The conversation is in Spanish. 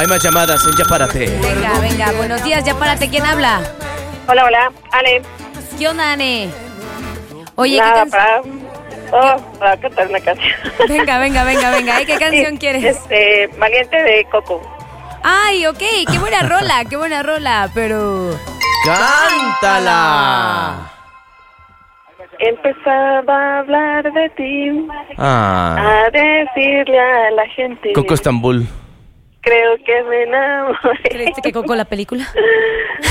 Hay más llamadas en Ya Párate. Venga, buenos días, Ya Párate, ¿quién habla? Hola, Ale. ¿Qué onda, Ane? Oye, Nada, ¿qué canción? para cantar una canción. Venga, ¿qué canción quieres? Valiente de Coco. Ay, ok, qué buena rola, pero... ¡Cántala! Empezaba a hablar de ti, Ah, a decirle a la gente. Coco Estambul. Creo que me enamoré. ¿Creíste que Coco la película?